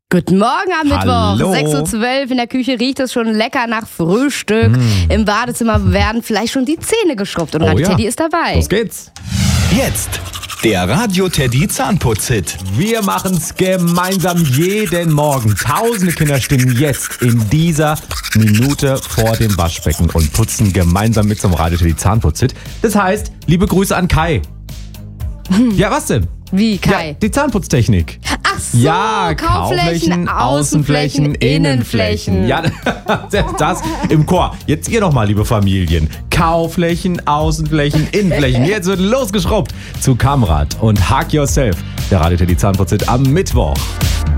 Guten Morgen am Hallo. Mittwoch, 6.12 Uhr. In der Küche riecht es schon lecker nach Frühstück. Im Badezimmer werden vielleicht schon die Zähne geschrubbt und Radio Teddy ist dabei. Los geht's. Jetzt der Radio Teddy Zahnputz-Hit. Wir machen's gemeinsam jeden Morgen. Tausende Kinder stehen jetzt in dieser Minute vor dem Waschbecken und putzen gemeinsam mit zum Radio Teddy Zahnputz-Hit. Das heißt, liebe Grüße an Kai. Ja, was denn? Wie, Kai? Ja, die Zahnputztechnik. Ach so, Ja, Kauflächen, Außenflächen, Innenflächen. Ja, das im Chor. Jetzt ihr nochmal, liebe Familien. Kauflächen, Außenflächen, Innenflächen. Jetzt wird losgeschrubbt zu Kamrat und Hug Yourself. Der Radio Teddy Zahnputz-Hit am Mittwoch.